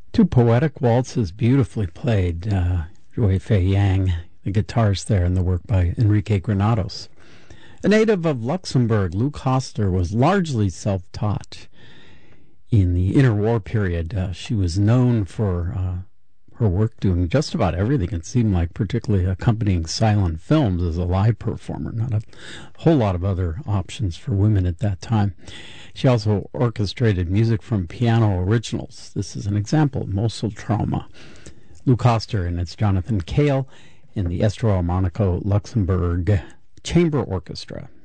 Two poetic waltzes beautifully played. Joy Fei Yang, the guitarist there, and the work by Enrique Granados. A native of Luxembourg, Lou Koster was largely self-taught. In the interwar period, she was known for her work doing just about everything, it seemed like, particularly accompanying silent films as a live performer. Not a whole lot of other options for women at that time. She also orchestrated music from piano originals. This is an example, Mosul Trauma. Lou Koster, and it's Jonathan Cale in the Estro Monaco Luxembourg Chamber Orchestra.